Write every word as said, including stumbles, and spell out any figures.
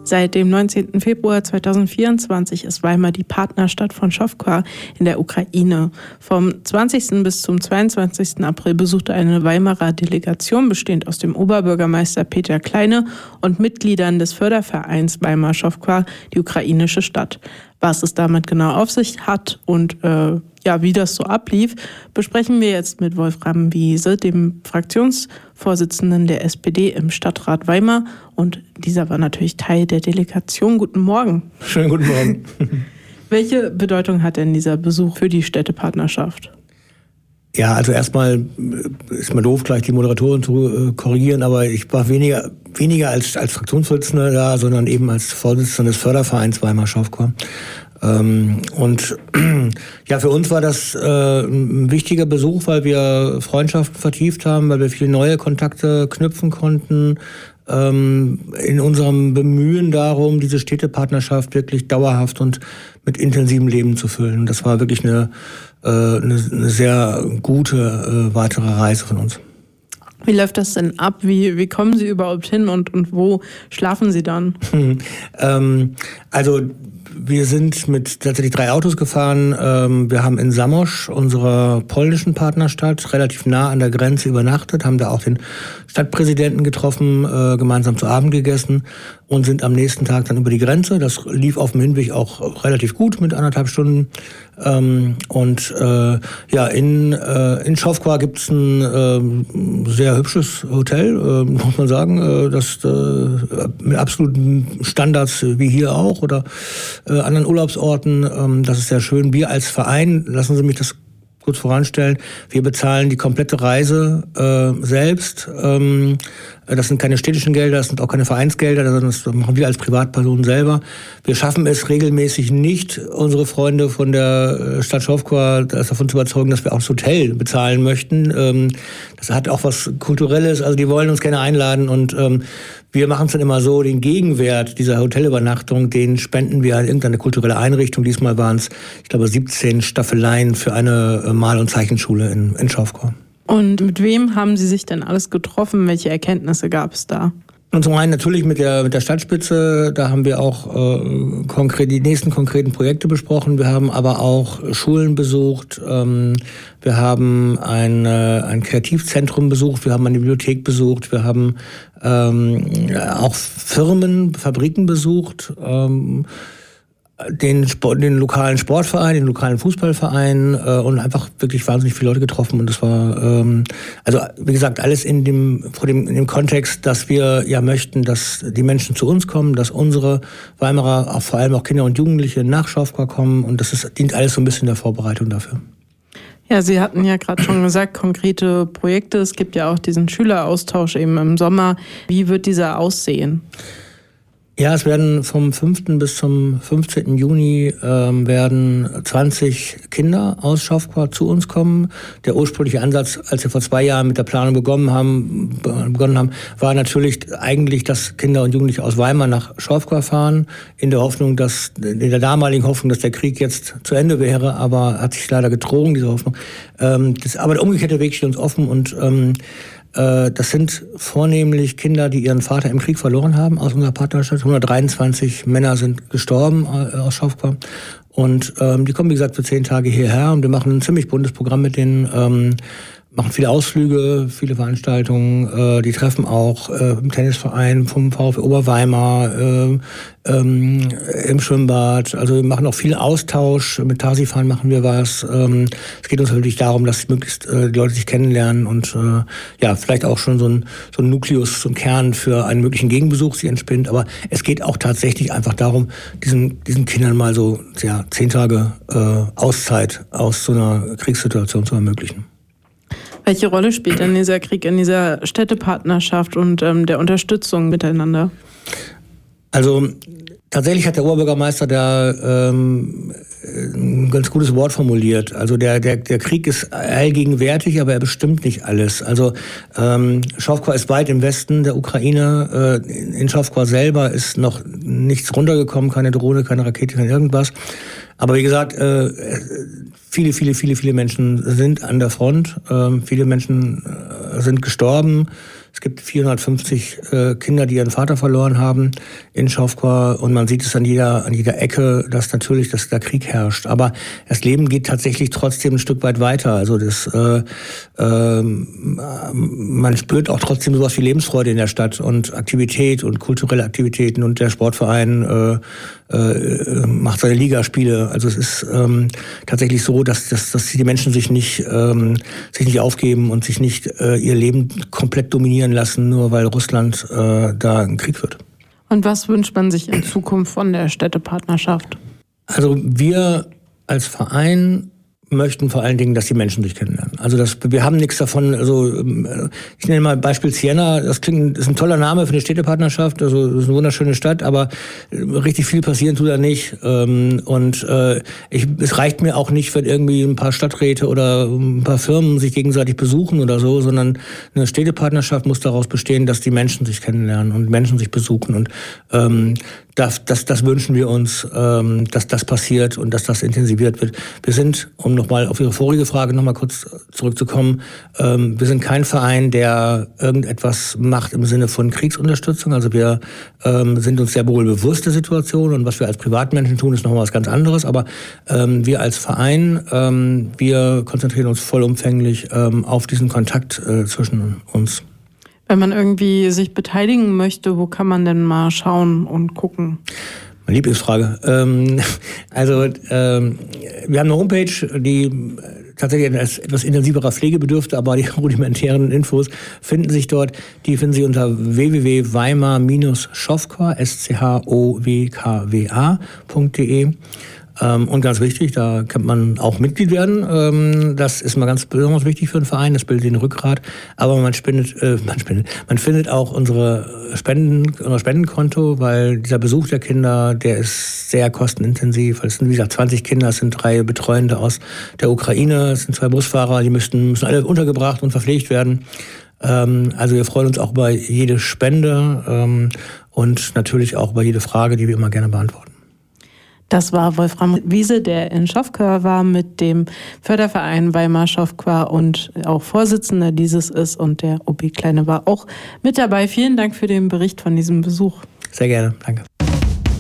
Seit dem neunzehnten Februar zweitausendvierundzwanzig ist Weimar die Partnerstadt von Schowka in der Ukraine. Vom zwanzigsten bis zum zweiundzwanzigsten April besuchte eine Weimarer Delegation, bestehend aus dem Oberbürgermeister Peter Kleine und Mitgliedern des Fördervereins Weimar Schowka, die ukrainische Stadt. Was es damit genau auf sich hat und äh, ja, wie das so ablief, besprechen wir jetzt mit Wolfram Wiese, dem Fraktionsvorsitzenden der S P D im Stadtrat Weimar. Und dieser war natürlich Teil der Delegation. Guten Morgen. Schönen guten Morgen. Welche Bedeutung hat denn dieser Besuch für die Städtepartnerschaft? Ja, also erstmal ist mal doof, gleich die Moderatorin zu äh, korrigieren, aber ich war weniger weniger als als Fraktionsvorsitzender da, sondern eben als Vorsitzender des Fördervereins Weimar Schowka. Ähm, und ja, für uns war das äh, ein wichtiger Besuch, weil wir Freundschaften vertieft haben, weil wir viele neue Kontakte knüpfen konnten, ähm, in unserem Bemühen darum, diese Städtepartnerschaft wirklich dauerhaft und mit intensivem Leben zu füllen. Das war wirklich eine äh, eine, eine sehr gute äh, weitere Reise von uns. Wie läuft das denn ab? Wie, wie kommen Sie überhaupt hin und, und wo schlafen Sie dann? ähm, also wir sind mit tatsächlich drei Autos gefahren. Ähm, wir haben in Zamość, unserer polnischen Partnerstadt, relativ nah an der Grenze übernachtet, haben da auch den Stadtpräsidenten getroffen, äh, gemeinsam zu Abend gegessen und sind am nächsten Tag dann über die Grenze. Das lief auf dem Hinweg auch relativ gut mit anderthalb Stunden. Ähm, und äh, ja, in äh, in Schowka gibt's ein äh, sehr hübsches Hotel, äh, muss man sagen, äh, das äh, mit absoluten Standards wie hier auch oder äh, anderen Urlaubsorten. Ähm, das ist sehr schön. Wir als Verein, lassen Sie mich das kurz voranstellen, wir bezahlen die komplette Reise äh, selbst. Ähm, das sind keine städtischen Gelder, das sind auch keine Vereinsgelder, sondern das machen wir als Privatpersonen selber. Wir schaffen es regelmäßig nicht, unsere Freunde von der Stadt Schowka davon zu überzeugen, dass wir auch das Hotel bezahlen möchten. Ähm, das hat auch was Kulturelles, also die wollen uns gerne einladen und ähm, wir machen es dann immer so, den Gegenwert dieser Hotelübernachtung, den spenden wir an irgendeine kulturelle Einrichtung. Diesmal waren es, ich glaube, siebzehn Staffeleien für eine Mal- und Zeichenschule in, in Schowka. Und mit wem haben Sie sich denn alles getroffen? Welche Erkenntnisse gab es da? Und zum einen natürlich mit der mit der Stadtspitze, da haben wir auch äh, konkret die nächsten konkreten Projekte besprochen. Wir haben aber auch Schulen besucht, ähm, wir haben ein äh, ein Kreativzentrum besucht, wir haben eine Bibliothek besucht, wir haben ähm, auch Firmen, Fabriken besucht. Ähm, den Sport, den lokalen Sportverein, den lokalen Fußballverein äh, und einfach wirklich wahnsinnig viele Leute getroffen und das war ähm, also wie gesagt alles in dem vor dem in dem Kontext, dass wir ja möchten, dass die Menschen zu uns kommen, dass unsere Weimarer, auch vor allem auch Kinder und Jugendliche nach Schowka kommen und das ist, dient alles so ein bisschen der Vorbereitung dafür. Ja, Sie hatten ja gerade schon gesagt, konkrete Projekte. Es gibt ja auch diesen Schüleraustausch eben im Sommer. Wie wird dieser aussehen? Ja, es werden vom fünften bis zum fünfzehnten Juni ähm, werden zwanzig Kinder aus Schowka zu uns kommen. Der ursprüngliche Ansatz, als wir vor zwei Jahren mit der Planung begonnen haben, begonnen haben, war natürlich eigentlich, dass Kinder und Jugendliche aus Weimar nach Schowka fahren, in der Hoffnung, dass, in der damaligen Hoffnung, dass der Krieg jetzt zu Ende wäre, aber hat sich leider getrogen, diese Hoffnung. Ähm, das, aber der umgekehrte Weg steht uns offen und ähm, das sind vornehmlich Kinder, die ihren Vater im Krieg verloren haben aus unserer Partnerstadt. hundertdreiundzwanzig Männer sind gestorben aus Schowka. Und ähm, die kommen, wie gesagt, für zehn Tage hierher. Und wir machen ein ziemlich buntes Programm mit denen. Ähm, machen viele Ausflüge, viele Veranstaltungen. Äh, die treffen auch äh, im Tennisverein vom VfB Oberweimar, äh, ähm, im Schwimmbad. Also wir machen auch viel Austausch. Mit Tarsifahren machen wir was. Ähm, es geht uns wirklich darum, dass möglichst äh, die Leute sich kennenlernen und äh, ja, vielleicht auch schon so ein, so ein Nukleus, so ein Kern für einen möglichen Gegenbesuch sich entspinnt. Aber es geht auch tatsächlich einfach darum, diesen, diesen Kindern mal so ja, zehn Tage äh, Auszeit aus so einer Kriegssituation zu ermöglichen. Welche Rolle spielt denn dieser Krieg in dieser Städtepartnerschaft und ähm, der Unterstützung miteinander? Also tatsächlich hat der Oberbürgermeister da ähm, ein ganz gutes Wort formuliert. Also der, der, der Krieg ist allgegenwärtig, aber er bestimmt nicht alles. Also ähm, Schowka ist weit im Westen der Ukraine. Äh, in Schowka selber ist noch nichts runtergekommen, keine Drohne, keine Rakete, kein irgendwas. Aber wie gesagt, äh, viele, viele, viele, viele Menschen sind an der Front. Äh, viele Menschen äh, sind gestorben. Es gibt vierhundertfünfzig äh, Kinder, die ihren Vater verloren haben in Schofqua und man sieht es an jeder, an jeder Ecke, dass natürlich dass da Krieg herrscht. Aber das Leben geht tatsächlich trotzdem ein Stück weit weiter. Also das, äh, äh, man spürt auch trotzdem sowas wie Lebensfreude in der Stadt und Aktivität und kulturelle Aktivitäten und der Sportverein äh, äh, macht seine Ligaspiele. Also es ist ähm, tatsächlich so, dass, dass, dass die Menschen sich nicht, ähm, sich nicht aufgeben und sich nicht äh, ihr Leben komplett dominieren lassen, nur weil Russland äh, da ein Krieg führt. Und was wünscht man sich in Zukunft von der Städtepartnerschaft? Also wir als Verein möchten vor allen Dingen, dass die Menschen sich kennenlernen. Also das, wir haben nichts davon, also ich nenne mal Beispiel Siena, das klingt, ist ein toller Name für eine Städtepartnerschaft, also das ist eine wunderschöne Stadt, aber richtig viel passieren tut da nicht. Und ich, es reicht mir auch nicht, wenn irgendwie ein paar Stadträte oder ein paar Firmen sich gegenseitig besuchen oder so, sondern eine Städtepartnerschaft muss daraus bestehen, dass die Menschen sich kennenlernen und Menschen sich besuchen und ähm, Das, das, das wünschen wir uns, ähm, dass das passiert und dass das intensiviert wird. Wir sind, um nochmal auf Ihre vorige Frage nochmal kurz zurückzukommen, ähm, wir sind kein Verein, der irgendetwas macht im Sinne von Kriegsunterstützung. Also wir ähm, sind uns sehr wohl bewusst der Situation und was wir als Privatmenschen tun, ist nochmal was ganz anderes. Aber ähm, wir als Verein, ähm, wir konzentrieren uns vollumfänglich ähm, auf diesen Kontakt äh, zwischen uns. Wenn man irgendwie sich beteiligen möchte, wo kann man denn mal schauen und gucken? Meine Lieblingsfrage. Ähm, also ähm, wir haben eine Homepage, die tatsächlich etwas intensiverer Pflege bedürfte, aber die rudimentären Infos finden sich dort. Die finden Sie unter w w w punkt weimar Bindestrich schofqua, S C H O W K W A punkt de. Ähm, und ganz wichtig, da kann man auch Mitglied werden. Ähm, das ist mal ganz besonders wichtig für einen Verein, das bildet den Rückgrat. Aber man spendet, äh, man spendet, man findet auch unsere Spenden, unser Spendenkonto, weil dieser Besuch der Kinder, der ist sehr kostenintensiv. Es sind, wie gesagt, zwanzig Kinder, es sind drei Betreuende aus der Ukraine, es sind zwei Busfahrer, die müssten, müssen alle untergebracht und verpflegt werden. Ähm, also wir freuen uns auch über jede Spende ähm, und natürlich auch über jede Frage, die wir immer gerne beantworten. Das war Wolfram Wiese, der in Schofqua war mit dem Förderverein Weimar Schofqua und auch Vorsitzender dieses ist. Und der O B Kleine war auch mit dabei. Vielen Dank für den Bericht von diesem Besuch. Sehr gerne, danke.